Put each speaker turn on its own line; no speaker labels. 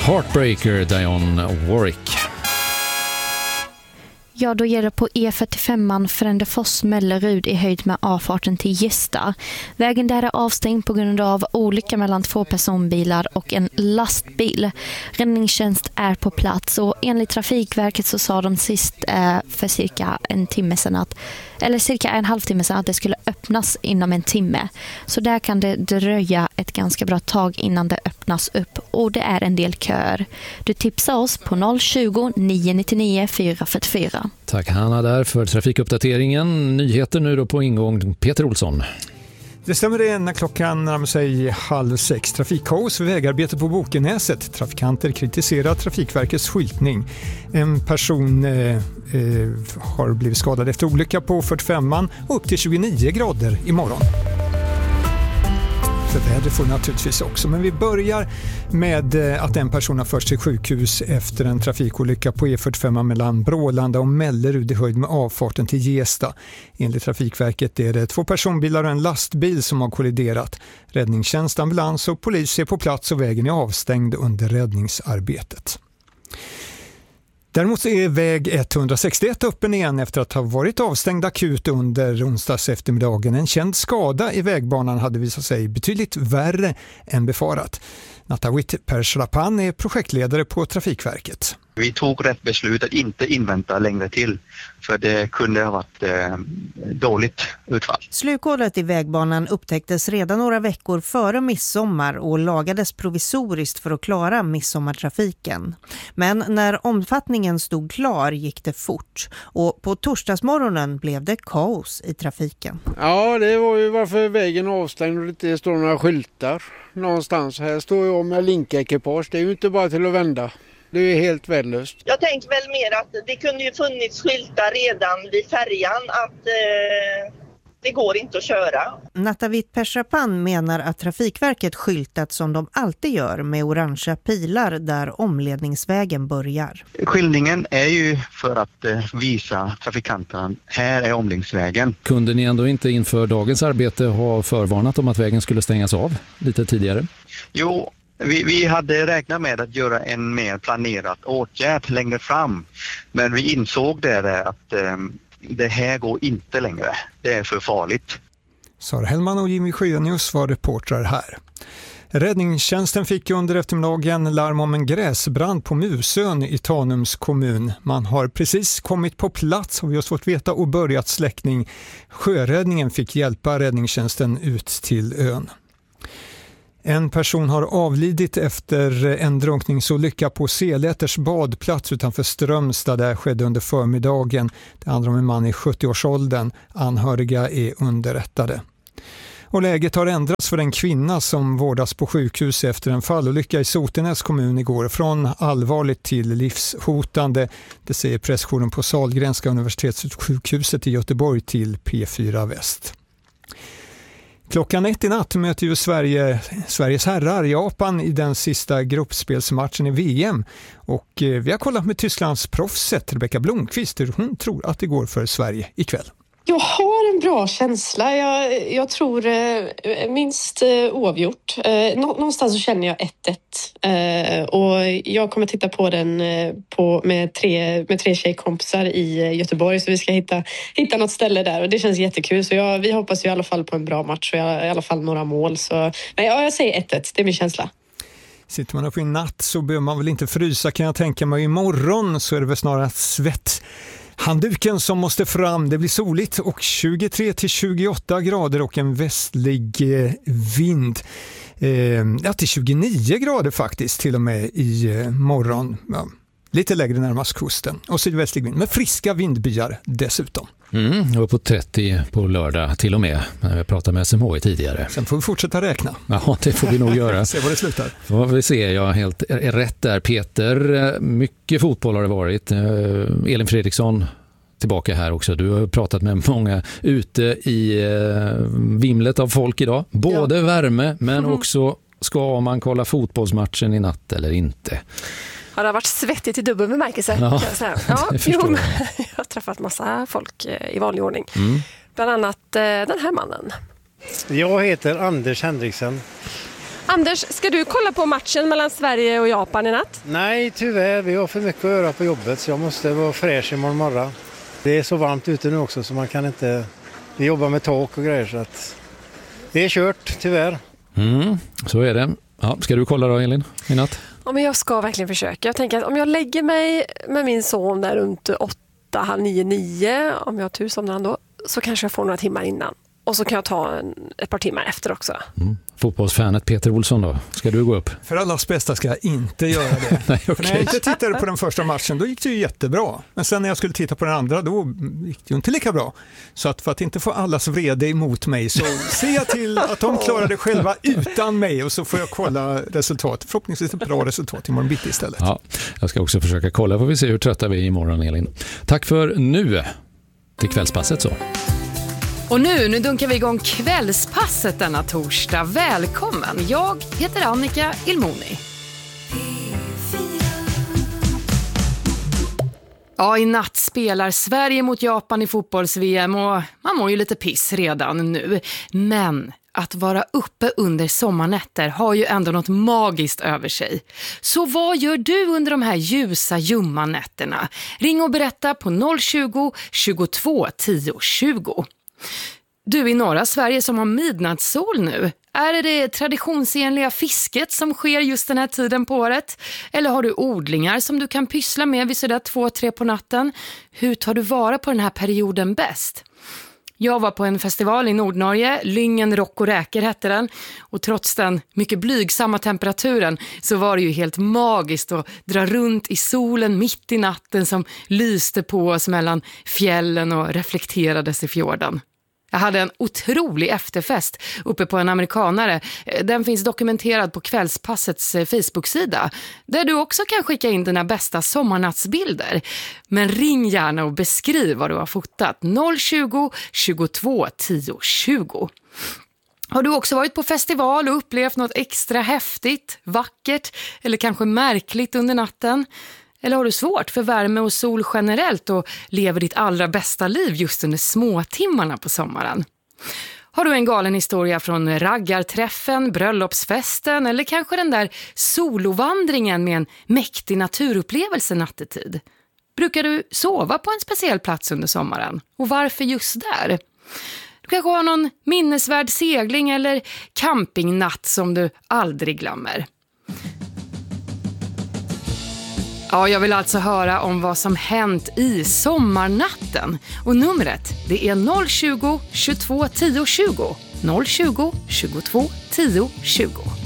Heartbreaker, Dionne Warwick.
Ja, då gäller på E45 Frändefors-Mellerud i höjd med avfarten till Gästa. Vägen där är avstängd på grund av olycka mellan 2 personbilar och en lastbil. Räddningstjänst är på plats och enligt Trafikverket så sa de sist för cirka en halvtimme sedan att det skulle öppnas inom en timme. Så där kan det dröja ett ganska bra tag innan det öppnas upp och det är en del köer. Du tipsar oss på 020 999 444.
Tack Hanna där för trafikuppdateringen. Nyheter nu då på ingång. Peter Olsson.
Det stämmer det när klockan närmar sig 5:30. Trafikkaos vid vägarbete på Bokenäset. Trafikanter kritiserar Trafikverkets skyltning. En person har blivit skadad efter olycka på 45an och upp till 29 grader imorgon. För väder får naturligtvis också, men vi börjar med att en person har förts till sjukhus efter en trafikolycka på E45 mellan Brålanda och Mellerud i höjd med avfarten till Gästa. Enligt Trafikverket är det 2 personbilar och en lastbil som har kolliderat. Räddningstjänst, ambulans och polis är på plats och vägen är avstängd under räddningsarbetet. Däremot är väg 161 öppen igen efter att ha varit avstängd akut under onsdags eftermiddagen. En känd skada i vägbanan hade visat sig betydligt värre än befarat. Natawit Persrapan är projektledare på Trafikverket.
Vi tog rätt beslut att inte invänta längre till, för det kunde ha varit dåligt utfall.
Slukhålet i vägbanan upptäcktes redan några veckor före midsommar och lagades provisoriskt för att klara midsommartrafiken. Men när omfattningen stod klar gick det fort och på torsdagsmorgonen blev det kaos i trafiken.
Ja, det var ju varför vägen avstängd och det inte står några skyltar någonstans. Här står jag med linkekipage, det är ju inte bara till att vända. Det är helt värdelöst.
Jag tänker väl mer att det kunde ju funnits skyltar redan vid färjan att det går inte att köra.
Natawit Persrapan menar att Trafikverket skyltat som de alltid gör med orangea pilar där omledningsvägen börjar.
Skyltningen är ju för att visa trafikanterna, här är omledningsvägen.
Kunde ni ändå inte inför dagens arbete ha förvarnat om att vägen skulle stängas av lite tidigare?
Jo, vi hade räknat med att göra en mer planerad åtgärd längre fram. Men vi insåg där att det här går inte längre. Det är för farligt.
Sara Hellman och Jimmy Sjönius var reportrar här. Räddningstjänsten fick under eftermiddagen larm om en gräsbrand på Musön i Tanums kommun. Man har precis kommit på plats, har vi just fått veta, och börjat släckning. Sjöräddningen fick hjälpa räddningstjänsten ut till ön. En person har avlidit efter en drunkningsolycka på Seläters badplats utanför Strömstad. Där skedde under förmiddagen. Det handlar om en man i 70-årsåldern. Anhöriga är underrättade. Och läget har ändrats för en kvinna som vårdas på sjukhus efter en fallolycka i Sotenäs kommun igår. Från allvarligt till livshotande. Det säger pressjouren på Sahlgrenska universitetssjukhuset i Göteborg till P4 Väst. Klockan 1 i natt möter ju Sveriges herrar Japan i den sista gruppspelsmatchen i VM. Och vi har kollat med Tysklands proffset Rebecka Blomqvist hur hon tror att det går för Sverige ikväll.
Jag har en bra känsla. Jag tror minst oavgjort. Någonstans så känner jag 1-1. Och jag kommer titta på den med tre tjejkompisar i Göteborg. Så vi ska hitta något ställe där. Och det känns jättekul. Så vi hoppas ju i alla fall på en bra match. Och i alla fall några mål. Så jag säger 1-1. Det är min känsla.
Sitter man upp i natt så behöver man väl inte frysa, kan jag tänka mig. Imorgon så är det väl snarare svett. Handduken som måste fram, det blir soligt och 23-28 grader och en västlig vind. Till 29 grader faktiskt till och med i morgon. Ja, lite lägre närmast kusten och sydvästlig vind med friska vindbyar dessutom.
Och på 30 på lördag till och med. Jag pratade med SMHI tidigare.
Sen får vi fortsätta räkna.
Ja, det får vi nog göra.
Se vad det slutar.
Får vi se, jag helt rätt där. Peter, mycket fotboll har det varit. Elin Fredriksson tillbaka här också. Du har pratat med många ute i vimlet av folk idag. Både värme men också ska man kolla fotbollsmatchen i natt eller inte.
Ja, det har varit svettigt i dubbel bemärkelse.
Ja,
jag har träffat massa folk i vanlig ordning. Bland annat den här mannen.
Jag heter Anders Henriksen.
Anders, ska du kolla på matchen mellan Sverige och Japan i natt?
Nej, tyvärr. Vi har för mycket att göra på jobbet så jag måste vara fräsch imorgon morgon. Det är så varmt ute nu också så man kan inte... Vi jobbar med tak och grejer så att det är kört, tyvärr.
Så är det. Ja, ska du kolla då, Elin, i natt?
Ja, men jag ska verkligen försöka. Jag tänker att om jag lägger mig med min son där runt 8, halv 9, om jag har tur somnar han då, så kanske jag får några timmar innan. Och så kan jag ta ett par timmar efter också.
Fotbollsfanet Peter Olsson då, ska du gå upp?
För allas bästa ska jag inte göra det.
Nej,
För när jag inte tittade på den första matchen, då gick det ju jättebra. Men sen när jag skulle titta på den andra, då gick det ju inte lika bra. Så att för att inte få allas vrede emot mig så ser jag till att de klarar det själva utan mig och så får jag kolla resultat. Förhoppningsvis ett bra resultat imorgon bitti istället.
Ja, jag ska också försöka kolla, får vi se hur trötta vi är imorgon, Elin. Tack för nu. Till kvällspasset så.
Och nu dunkar vi igång kvällspasset denna torsdag. Välkommen! Jag heter Annika Ilmoni. Ja, i natt spelar Sverige mot Japan i fotbolls-VM och man mår ju lite piss redan nu. Men att vara uppe under sommarnätter har ju ändå något magiskt över sig. Så vad gör du under de här ljusa, ljumma nätterna? Ring och berätta på 020 22 10 20. Du i norra Sverige som har midnattssol nu, är det traditionsenliga fisket som sker just den här tiden på året? Eller har du odlingar som du kan pyssla med vid sådär 2-3 på natten? Hur tar du vara på den här perioden bäst? Jag var på en festival i Nordnorge, Lyngen Rock och Räker hette den. Och trots den mycket blygsamma temperaturen så var det ju helt magiskt att dra runt i solen mitt i natten som lyste på oss mellan fjällen och reflekterades i fjorden. Jag hade en otrolig efterfest uppe på en amerikanare. Den finns dokumenterad på Kvällspassets Facebook-sida. Där du också kan skicka in dina bästa sommarnattsbilder. Men ring gärna och beskriv vad du har fotat. 020 22 10 20. Har du också varit på festival och upplevt något extra häftigt, vackert eller kanske märkligt under natten? Eller har du svårt för värme och sol generellt och lever ditt allra bästa liv just under småtimmarna på sommaren? Har du en galen historia från raggarträffen, bröllopsfesten eller kanske den där solovandringen med en mäktig naturupplevelse nattetid? Brukar du sova på en speciell plats under sommaren? Och varför just där? Du kanske har någon minnesvärd segling eller campingnatt som du aldrig glömmer. Ja, jag vill alltså höra om vad som hänt i sommarnatten. Och numret, det är 020 22 10 20. 020 22 10 20.